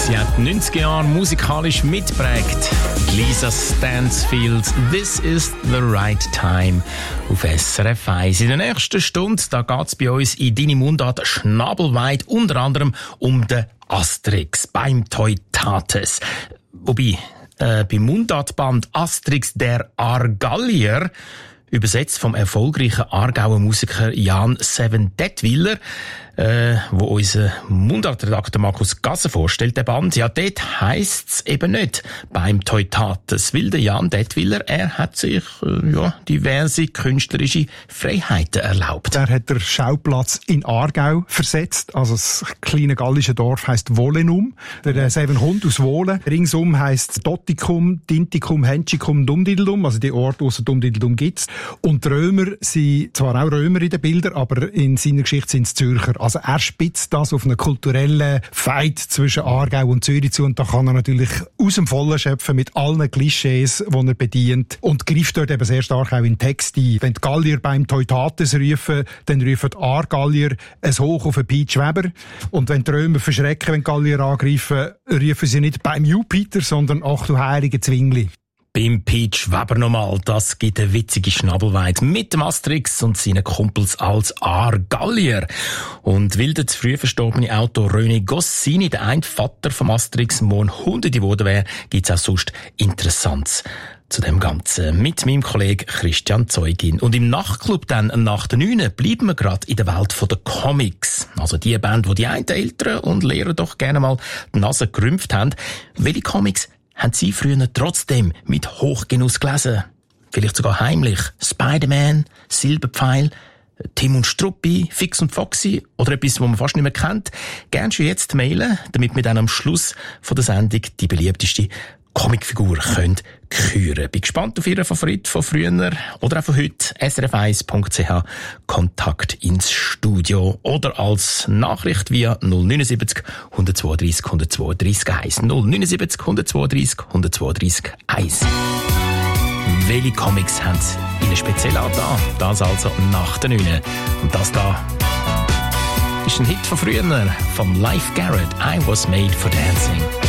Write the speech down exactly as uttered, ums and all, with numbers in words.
Sie hat die neunziger Jahre musikalisch mitgeprägt. Lisa Stansfield, «This is the right time» auf S R F eins. In der nächsten Stunde da geht es bei uns in «Deine Mundart» schnabelweit unter anderem um den Asterix beim Teutates. Wobei, äh, beim Mundartband «Asterix der Argallier», übersetzt vom erfolgreichen Aargauer Musiker Jan Seven Detwiller, äh, wo unser Mundartredakteur Markus Gasser vorstellt, der Band. Ja, dort heisst's eben nicht beim Teutates, weil der Jan Detwiller, er hat sich äh, ja, diverse künstlerische Freiheiten erlaubt. Er hat den Schauplatz in Aargau versetzt, also das kleine gallische Dorf heisst Wohlenum. Der Seven Hund aus Wohlen. Ringsum heisst Dottikum, Dintikum, Henschicum, Dumdideldum, also die Orte, wo es Dumdideldum gibt. Und die Römer sind zwar auch Römer in den Bildern, aber in seiner Geschichte sind es Zürcher. Also er spitzt das auf einen kulturellen Fight zwischen Aargau und Zürich zu und da kann er natürlich aus dem Vollen schöpfen mit allen Klischees, die er bedient und greift dort eben sehr stark auch in den Text ein. Wenn die Gallier beim Teutates rufen, dann rufen die Aargallier ein Hoch auf den Piet Schweber und wenn die Römer verschrecken, wenn die Gallier angreifen, rufen sie nicht beim Jupiter, sondern «Ach du heilige Zwingli». Beim Piet Schweber nochmal, das gibt eine witzige Schnabelweit mit dem Asterix und seinen Kumpels als Aargallier. Und weil der zu früh verstorbene Autor René Goscinny, der ein Vater vom Asterix, morgen Hunderte geworden wäre, gibt's auch sonst Interessantes zu dem Ganzen mit meinem Kollegen Christian Zeugin. Und im Nachtclub dann nach der neun bleiben wir gerade in der Welt der Comics. Also die Band, wo die einen Eltern und Lehrer doch gerne mal die Nase gerümpft haben. Welche Comics haben Sie früher trotzdem mit Hochgenuss gelesen? Vielleicht sogar heimlich. Spider-Man, Silberpfeil, Tim und Struppi, Fix und Foxy oder etwas, was man fast nicht mehr kennt. Gerne schon jetzt mailen, damit wir dann am Schluss von der Sendung die beliebteste Comicfigur könnt küren. Bin gespannt auf Ihren Favorit von früher oder auch von heute. S R F eins Punkt C H Kontakt ins Studio oder als Nachricht via null neun sieben null eins zwei drei eins eins zwei drei eins null neun sieben null eins zwei drei eins zwei drei eins. Welche Comics haben Sie Ihnen speziell angetan? Das also nach der neun. Und das da ist ein Hit von früher, von Leif Garrett, «I Was Made for Dancing».